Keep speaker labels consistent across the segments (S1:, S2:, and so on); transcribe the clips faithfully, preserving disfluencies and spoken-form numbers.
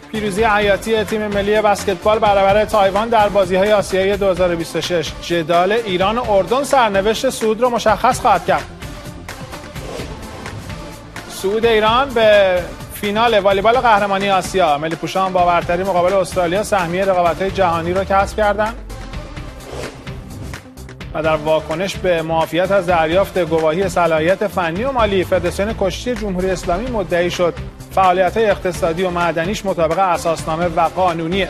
S1: پیروزی حیاتی تیم ملی بسکتبال برابر تایوان در بازی‌های آسیایی دو هزار و بیست و شش. جدال ایران و اردن سرنوشت صعود را مشخص خواهد کرد. صعود ایران به فینال والیبال قهرمانی آسیا. ملی‌پوشان با برتری مقابل استرالیا سهمیه رقابت‌های جهانی را کسب کردند. و در واکنش به معافیت از دریافت گواهی صلاحیت فنی و مالی، فدراسیون کشتی جمهوری اسلامی مدعی شد فعالیت‌های اقتصادی و معدنیش مطابق اساسنامه و قانونیه.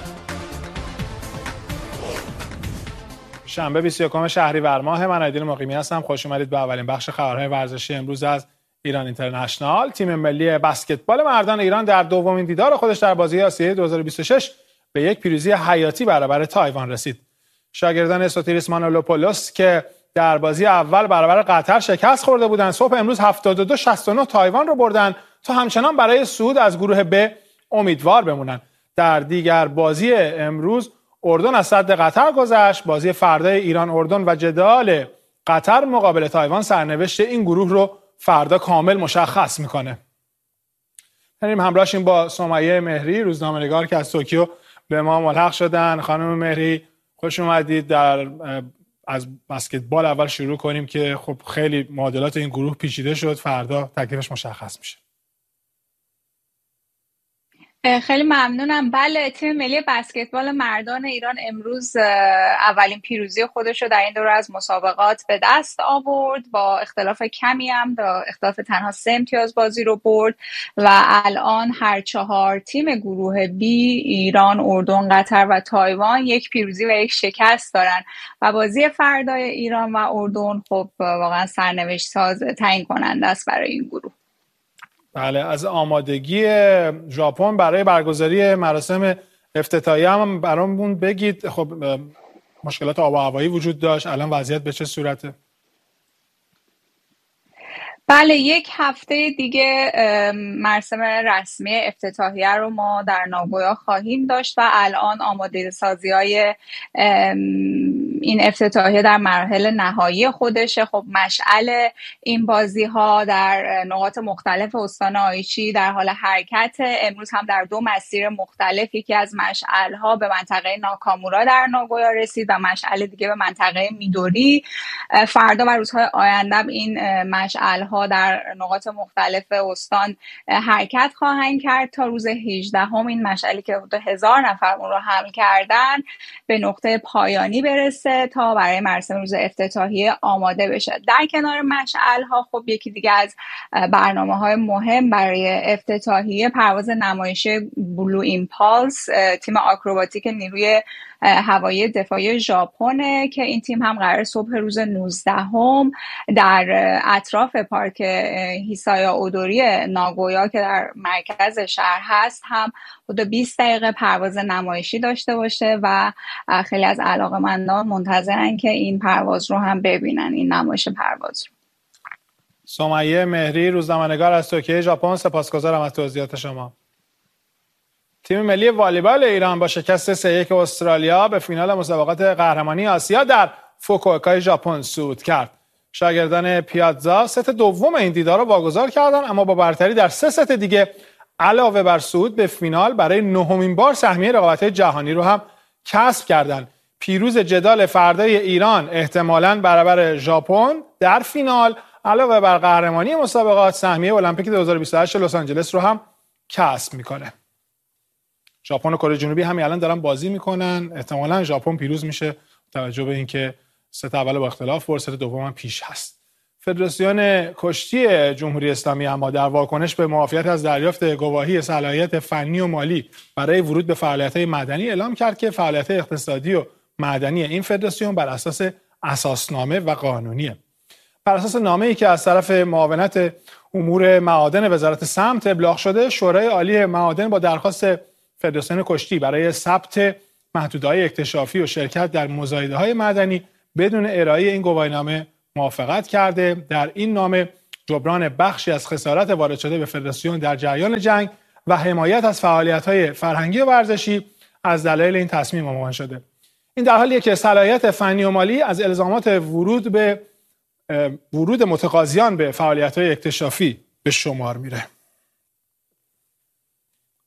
S1: شنبه بیست و یکم شهریور ماه، من عیدین مقیمی هستم. خوش اومدید به اولین بخش خبرهای ورزشی امروز از ایران اینترنشنال. تیم ملی بسکتبال مردان ایران در دومین دیدار خودش در بازی آسیایی دو هزار و بیست و شش به یک پیروزی حیاتی برابر تایوان رسید. شاگردان سوتیریس مانولوپولوس که در بازی اول برابر قطر شکست خورده بودند، صبح امروز هفتاد و دو شصت و نه تایوان رو بردن تا همچنان برای صعود از گروه ب امیدوار بمونن. در دیگر بازی امروز اردن از سد قطر گذشت. بازی فردای ایران اردن و جدال قطر مقابل تایوان سرنوشت این گروه رو فردا کامل مشخص میکنه. بریم همراهشیم با سمیه مهری، روزنامه‌نگار که از توکیو به ما ملحق شدن. خانم مهری خوش اومدید. در از بسکتبال اول شروع کنیم که خب خیلی معادلات این گروه پیچیده شد، فردا تکلیفش مشخص میشه.
S2: خیلی ممنونم. بله، تیم ملی بسکتبال مردان ایران امروز اولین پیروزی خودش رو در این دوره از مسابقات به دست آورد. با اختلاف کمی هم، با اختلاف تنها سه امتیاز بازی رو برد و الان هر چهار تیم گروه بی، ایران، اردن، قطر و تایوان، یک پیروزی و یک شکست دارن و بازی فردای ایران و اردن خب واقعا سرنوشت ساز تعیین کننده است برای این گروه.
S1: بله، از آمادگی ژاپن برای برگزاری مراسم افتتاحیه هم برامون بگید. خب مشکلات آب و هوایی وجود داشت، الان وضعیت به چه صورته؟
S2: بله، یک هفته دیگه مراسم رسمی افتتاحیه رو ما در ناگویا خواهیم داشت و الان آماده سازی های این افتتاحیه در مراحل نهایی خودشه. خب مشعل این بازی ها در نقاط مختلف استان آیچی در حال حرکت. امروز هم در دو مسیر مختلف، یکی از مشعل ها به منطقه ناکامورا در ناگویا رسید و مشعل دیگه به منطقه میدوری. فردا و روزهای آینده این مشعل ها در نقاط مختلف استان حرکت خواهند کرد تا روز هجدهم این مشعلی که حدود هزار نفر اون رو حمل کردن به نقطه پایانی برسه تا برای مراسم روز افتتاحیه آماده بشه. در کنار مشعل ها خب یکی دیگه از برنامه های مهم برای افتتاحیه پرواز نمایشی بلو ایمپالس، تیم آکروباتیک نیروی هوایی دفاعی ژاپن که این تیم هم قرار صبح روز نوزدهم در اطراف پارک هیسایا اودوری ناگویا که در مرکز شهر هست هم حدود بیست دقیقه پرواز نمایشی داشته باشه و خیلی از علاقه‌مندان منتظرن که این پرواز رو هم ببینن، این نمایش پرواز رو.
S1: سمیه مهری، روزنامه‌نگار از توکیو ژاپن، سپاسگزارم از توضیحات شما. تیم ملی والیبال ایران با شکست سه یک استرالیا به فینال مسابقات قهرمانی آسیا در فوکووکا ژاپن صعود کرد. شاگردان پیازا ست دوم این دیدار را واگذار کردند، اما با برتری در سه ست دیگه علاوه بر صعود به فینال برای نهمین بار سهمیه رقابت‌های جهانی رو هم کسب کردند. پیروز جدال فردای ایران احتمالاً برابر ژاپن در فینال علاوه بر قهرمانی مسابقات سهمیه المپیک دو هزار و بیست و هشت لس آنجلس رو هم کسب میکنه. ژاپن و کره جنوبی همین الان دارن بازی میکنن، احتمالاً ژاپن پیروز میشه توجه به اینکه ست اول با اختلاف برد، ست دوم هم پیش هست. فدراسیون کشتی جمهوری اسلامی اما در واکنش به معافیت از دریافت گواهی صلاحیت فنی و مالی برای ورود به فعالیت‌های معدنی اعلام کرد که فعالیت‌های اقتصادی و معدنی این فدراسیون بر اساس اساسنامه و قانونیه. بر اساس نامه‌ای که از طرف معاونت امور معادن وزارت سمت ابلاغ شده، شورای عالی معادن با درخواست فدراسیون کشتی برای ثبت محدودهای اکتشافی و شرکت در مزایده‌های معدنی بدون ارائه این گواهینامه موافقت کرده. در این نامه جبران بخشی از خسارات وارد شده به فدراسیون در جریان جنگ و حمایت از فعالیت‌های فرهنگی و ورزشی از دلایل این تصمیم عنوان شده. این در حالیه که صلاحیت فنی و مالی از الزامات ورود به ورود متقاضیان به فعالیت‌های اکتشافی به شمار میره.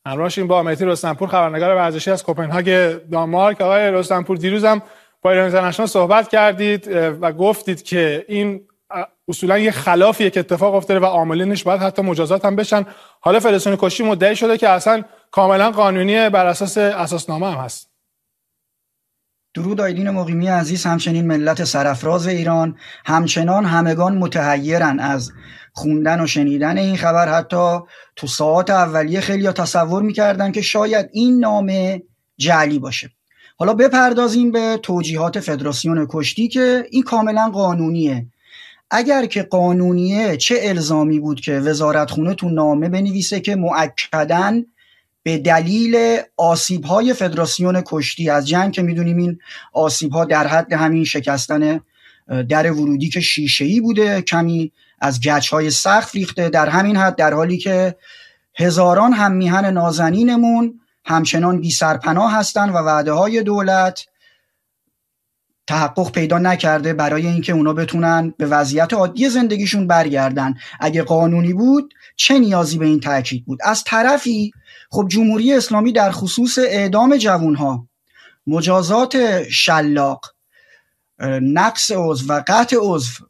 S1: همراهشیم با مهدی رستمپور، خبرنگار ورزشی از کوپنهاگ دانمارک. آقای رستمپور، دیروز هم با ایران اینترنشنال صحبت کردید و گفتید که این اصولا یه خلافیه که اتفاق افتاده و عاملینش باید حتی مجازات هم بشن. حالا فدراسیون کشتی مدعی شده که اصلا کاملا قانونیه، بر اساس اساسنامه هم هست.
S3: درود آیدین مقیمی عزیز، همچنین ملت سرافراز ایران، همچنان همگان متحیرن از خوندن و شنیدن این خبر. حتی تو ساعات اولیه خیلی‌ها تصور می‌کردن که شاید این نامه جعلی باشه. حالا بپردازیم به توجیهات فدراسیون کشتی که این کاملا قانونیه. اگر که قانونیه، چه الزامی بود که وزارتخونه تو نامه بنویسه که مؤکداً به دلیل آسیب‌های فدراسیون کشتی از جنگ، که می‌دونیم این آسیب‌ها در حد همین شکستن در ورودی که شیشه‌ای بوده، کمی از گچ‌های سقف ریخته، در همین حد، در حالی که هزاران هم میهن نازنینمون همچنان بی سرپناه هستن و وعده‌های دولت تحقق پیدا نکرده برای اینکه اونا بتونن به وضعیت عادی زندگیشون برگردن. اگه قانونی بود چه نیازی به این تاکید بود؟ از طرفی خب جمهوری اسلامی در خصوص اعدام جوانها، مجازات شلاق، نقص عضو و قطع عضو،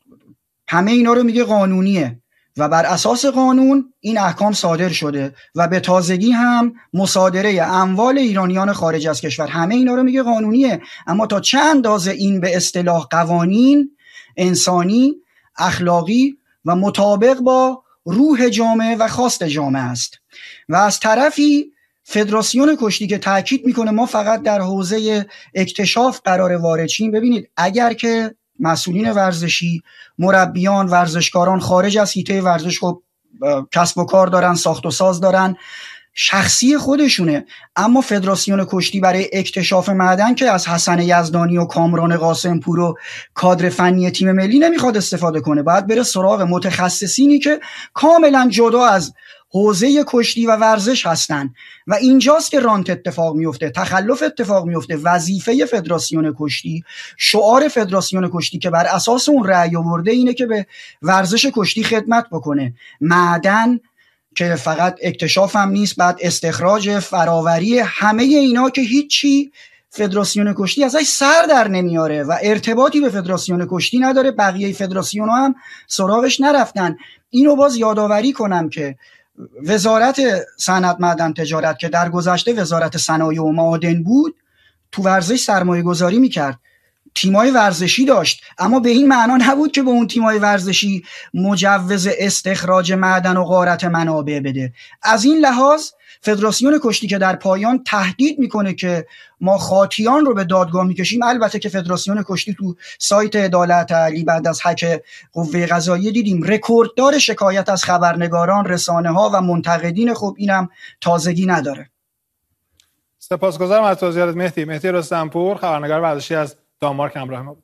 S3: همه اینا رو میگه قانونیه و بر اساس قانون این احکام صادر شده و به تازگی هم مصادره اموال ایرانیان خارج از کشور، همه اینا رو میگه قانونیه. اما تا چه اندازه این به اصطلاح قوانین انسانی، اخلاقی و مطابق با روح جامعه و خواست جامعه است؟ و از طرفی فدراسیون کشتی که تاکید میکنه ما فقط در حوزه اکتشاف قرار وارد شیم. ببینید، اگر که مسئولین ورزشی، مربیان، ورزشکاران خارج از حیطه ورزش خب کسب و کار دارن، ساخت و ساز دارن، شخصی خودشونه، اما فدراسیون کشتی برای اکتشاف معدن که از حسن یزدانی و کامران قاسمپور و کادر فنی تیم ملی نمیخواد استفاده کنه، باید بره سراغ متخصصینی که کاملا جدا از حوزه کشتی و ورزش هستن و اینجاست که رانت اتفاق میفته، تخلف اتفاق میفته. وظیفه فدراسیون کشتی، شعار فدراسیون کشتی که بر اساس اون رأی آورده اینه که به ورزش کشتی خدمت بکنه. معدن که فقط اکتشاف هم نیست، بعد استخراج، فراوری، همه اینا که هیچی فدراسیون کشتی ازش سر در نمیاره و ارتباطی به فدراسیون کشتی نداره. بقیه فدراسیون هم سراغش نرفتن. اینو باز یادآوری کنم که وزارت صنعت، معدن، تجارت که در گذشته وزارت صنایع و معادن بود، تو ورزش سرمایه گذاری میکرد، تیمای ورزشی داشت، اما به این معنا نبود که به اون تیمای ورزشی مجوز استخراج معدن و غارت منابع بده. از این لحاظ فدراسیون کشتی که در پایان تهدید میکنه که ما خاطیان رو به دادگاه میکشیم، البته که فدراسیون کشتی تو سایت عدالت علی بعد از حک قوه قضاییه دیدیم رکورددار شکایت از خبرنگاران، رسانه ها و منتقدین، خب اینم تازگی نداره.
S1: سپاسگزارم از توضیحات مهدی. مهدی رستمپور، خبرنگار ورزشی از دانمارک همراه ما بود.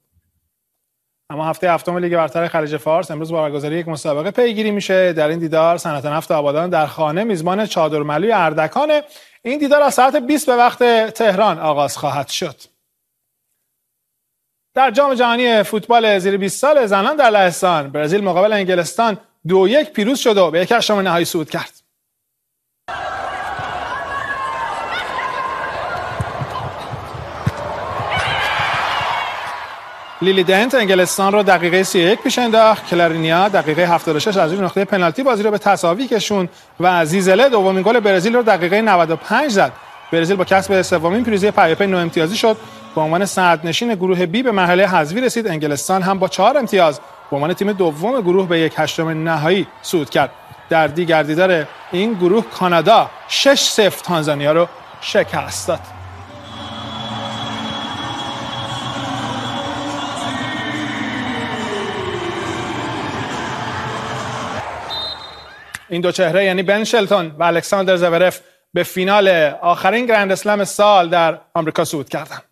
S1: اما هفته هفتم لیگ برتر خلیج فارس امروز با برگزاری یک مسابقه پیگیری میشه. در این دیدار صنعت نفت آبادان در خانه میزبان چادرملوی اردکانه. این دیدار از ساعت بیست به وقت تهران آغاز خواهد شد. در جام جهانی فوتبال زیر بیست سال زنان در لهستان، برزیل مقابل انگلستان دو یک پیروز شد و به یک هشتم نهایی صعود کرد. لیلی دنت انگلستان رو دقیقه سی و یک پیش انداخت. کلارینیا دقیقه هفتاد و شش از روی نقطه پنالتی بازی رو به تساوی کشوند و زیزله دومین گل برزیل رو دقیقه نود و پنج زد. برزیل با کسب سومین پیروزی پیاپی نه امتیازی شد. به عنوان صدرنشین گروه بی به مرحله حذفی رسید. انگلستان هم با چهار امتیاز به عنوان تیم دوم گروه به یک هشتم نهایی صعود کرد. در دیگر دیدار این گروه کانادا شش صفر تانزانیا رو شکست داد. این دو چهره یعنی بن شلتون و الکساندر زورف به فینال آخرین گرند اسلم سال در آمریکا صعود کردند.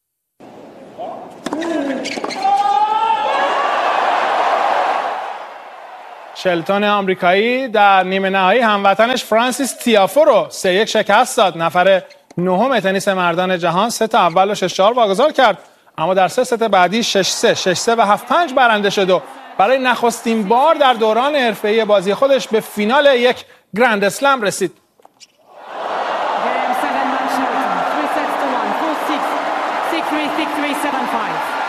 S1: شلتون آمریکایی در نیمه نهایی هموطنش فرانسیس تیافو رو سه یک شکست داد. نفر نهم تنیس مردان جهان ست اول و شش چهار واگذار کرد، اما در سه ست بعدی شش سه، شش سه و هفت پنج برنده شد و برای نخستین بار در دوران حرفه‌ای بازی خودش به فینال یک گرند اسلم رسید.
S4: fifty-three seven five.